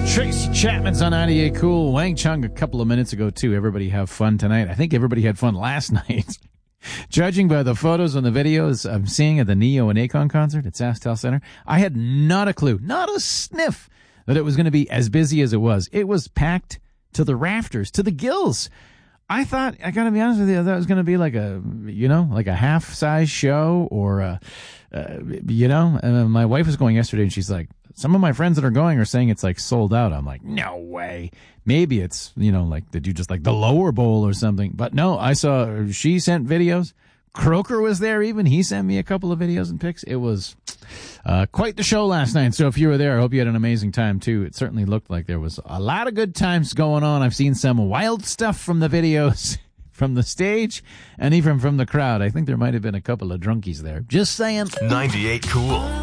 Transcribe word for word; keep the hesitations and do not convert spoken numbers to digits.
Tracy Chapman's on ninety-eight Cool. Wang Chung a couple of minutes ago, too. Everybody have fun tonight. I think everybody had fun last night. Judging by the photos and the videos I'm seeing at the Neo and Akon concert at SaskTel Center, I had not a clue, not a sniff that it was going to be as busy as it was. It was packed to the rafters, to the gills. I thought, I got to be honest with you, that was going to be like a, you know, like a half-size show or, a, uh, you know, uh, my wife was going yesterday and she's like, some of my friends that are going are saying it's like sold out. I'm like, no way. Maybe it's, you know, like they do just like the lower bowl or something. But no, I saw, she sent videos. Croker was there even. He sent me a couple of videos and pics. It was uh, quite the show last night. So if you were there, I hope you had an amazing time too. It certainly looked like there was a lot of good times going on. I've seen some wild stuff from the videos, from the stage, and even from the crowd. I think there might have been a couple of drunkies there. Just saying. ninety-eight Cool.